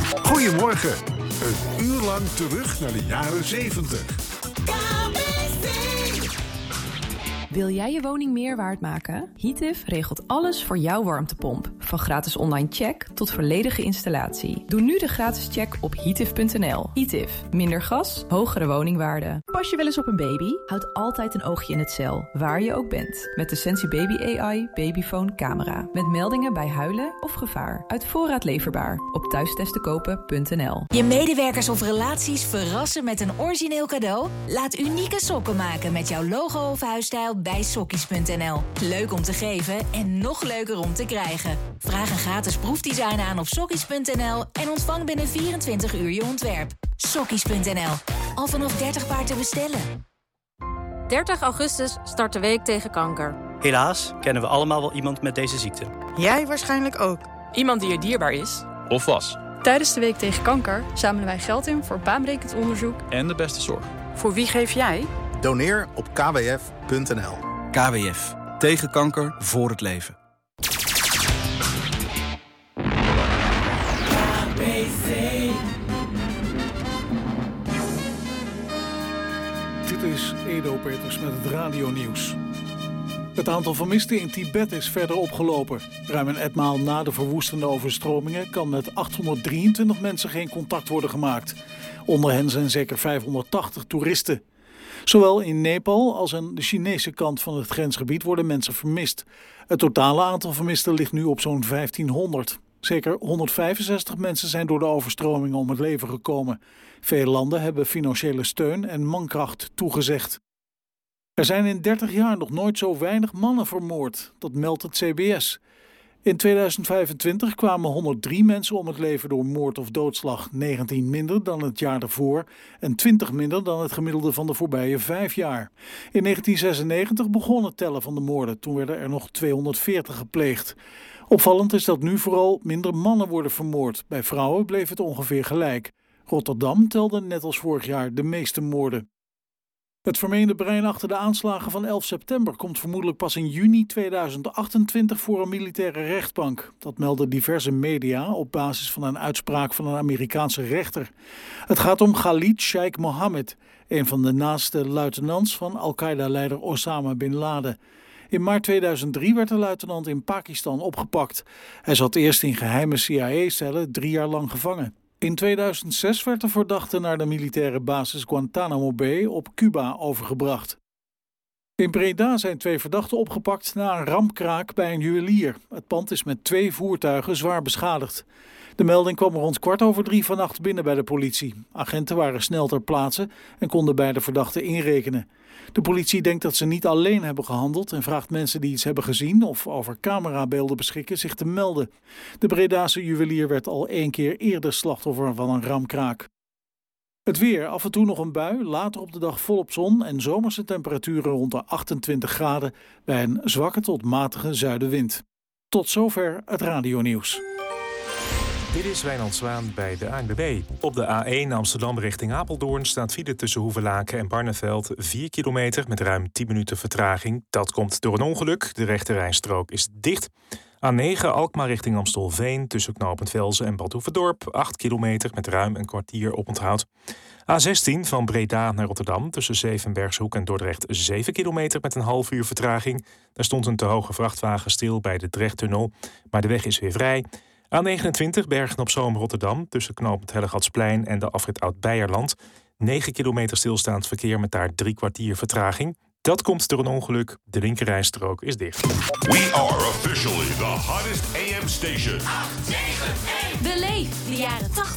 Goedemorgen. Een uur lang terug naar de jaren 70. Wil jij je woning meer waard maken? Heative regelt alles voor jouw warmtepomp. Van gratis online check tot volledige installatie. Doe nu de gratis check op heative.nl. Heative. Minder gas, hogere woningwaarde. Pas je wel eens op een baby? Houd altijd een oogje in het cel, waar je ook bent. Met de Sensi Baby AI Babyphone camera. Met meldingen bij huilen of gevaar. Uit voorraad leverbaar. Op thuistestenkopen.nl. Je medewerkers of relaties verrassen met een origineel cadeau? Laat unieke sokken maken met jouw logo of huisstijl bij sokkies.nl. Leuk om te geven en nog leuker om te krijgen. Vraag een gratis proefdesign aan op sokkies.nl en ontvang binnen 24 uur je ontwerp. Sokkies.nl. Al vanaf 30 paar te bestellen. 30 augustus start de Week tegen Kanker. Helaas kennen we allemaal wel iemand met deze ziekte. Jij waarschijnlijk ook. Iemand die je dierbaar is. Of was. Tijdens de Week tegen Kanker zamelen wij geld in voor baanbrekend onderzoek. En de beste zorg. Voor wie geef jij? Doneer op kwf.nl. KWF. Tegen kanker, voor het leven. Dit is Edo Peters met het radionieuws. Het aantal vermisten in Tibet is verder opgelopen. Ruim een etmaal na de verwoestende overstromingen kan met 823 mensen geen contact worden gemaakt. Onder hen zijn zeker 580 toeristen. Zowel in Nepal als aan de Chinese kant van het grensgebied worden mensen vermist. Het totale aantal vermisten ligt nu op zo'n 1500. Zeker 165 mensen zijn door de overstromingen om het leven gekomen. Veel landen hebben financiële steun en mankracht toegezegd. Er zijn in 30 jaar nog nooit zo weinig mannen vermoord. Dat meldt het CBS. In 2025 kwamen 103 mensen om het leven door moord of doodslag. 19 minder dan het jaar daarvoor en 20 minder dan het gemiddelde van de voorbije 5 jaar. In 1996 begon het tellen van de moorden. Toen werden er nog 240 gepleegd. Opvallend is dat nu vooral minder mannen worden vermoord. Bij vrouwen bleef het ongeveer gelijk. Rotterdam telde net als vorig jaar de meeste moorden. Het vermeende brein achter de aanslagen van 11 september komt vermoedelijk pas in juni 2028 voor een militaire rechtbank. Dat melden diverse media op basis van een uitspraak van een Amerikaanse rechter. Het gaat om Khalid Sheikh Mohammed, een van de naaste luitenants van Al-Qaeda-leider Osama Bin Laden. In maart 2003 werd de luitenant in Pakistan opgepakt. Hij zat eerst in geheime CIA-cellen 3 jaar lang gevangen. In 2006 werd de verdachte naar de militaire basis Guantanamo Bay op Cuba overgebracht. In Breda zijn 2 verdachten opgepakt na een ramkraak bij een juwelier. Het pand is met 2 voertuigen zwaar beschadigd. De melding kwam rond 2:15 vannacht binnen bij de politie. Agenten waren snel ter plaatse en konden beide verdachten inrekenen. De politie denkt dat ze niet alleen hebben gehandeld en vraagt mensen die iets hebben gezien of over camerabeelden beschikken zich te melden. De Bredase juwelier werd al 1 keer eerder slachtoffer van een ramkraak. Het weer, af en toe nog een bui, later op de dag volop zon en zomerse temperaturen rond de 28 graden bij een zwakke tot matige zuidenwind. Tot zover het radionieuws. Dit is Wijnand Zwaan bij de ANWB. Op de A1 Amsterdam richting Apeldoorn staat file tussen Hoevelaken en Barneveld 4 kilometer met ruim 10 minuten vertraging. Dat komt door een ongeluk. De rechterrijstrook is dicht. A9 Alkmaar richting Amstelveen tussen knooppunt Velzen en Bad Hoeverdorp 8 kilometer met ruim een kwartier oponthoud. A16 van Breda naar Rotterdam tussen Zevenbergshoek en Dordrecht 7 kilometer met een half uur vertraging. Daar stond een te hoge vrachtwagen stil bij de Drechttunnel, maar de weg is weer vrij. A29 Bergen-op-Zoom Rotterdam tussen knooppunt Hellegatsplein en de afrit Oud-Beierland. 9 kilometer stilstaand verkeer met daar 3 kwartier vertraging. Dat komt door een ongeluk. De linkerrijstrook is dicht. We are officially the hottest AM station. Beleef de jaren 80.